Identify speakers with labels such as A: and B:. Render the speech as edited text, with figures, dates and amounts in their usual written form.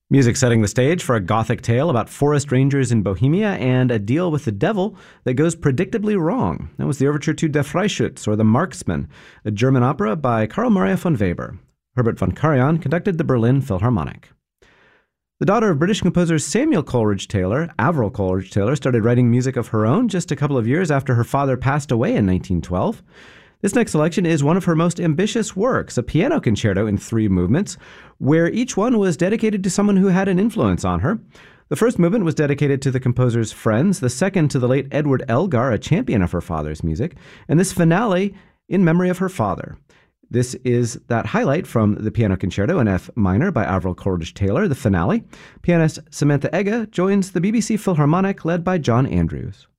A: Music setting the stage for a gothic tale about forest rangers in Bohemia and a deal with the devil that goes predictably wrong. That was the overture to Der Freischütz, or The Marksman, a German opera by Carl Maria von Weber. Herbert von Karajan conducted the Berlin Philharmonic. The daughter of British composer Samuel Coleridge Taylor, Avril Coleridge Taylor, started writing music of her own just a couple of years after her father passed away in 1912. This next selection is one of her most ambitious works, a piano concerto in 3 movements, where each one was dedicated to someone who had an influence on her. The first movement was dedicated to the composer's friends, the second to the late Edward Elgar, a champion of her father's music, and this finale in memory of her father. This is that highlight from the piano concerto in F minor by Avril Coleridge Taylor, the finale. Pianist Samantha Ega joins the BBC Philharmonic led by John Andrews.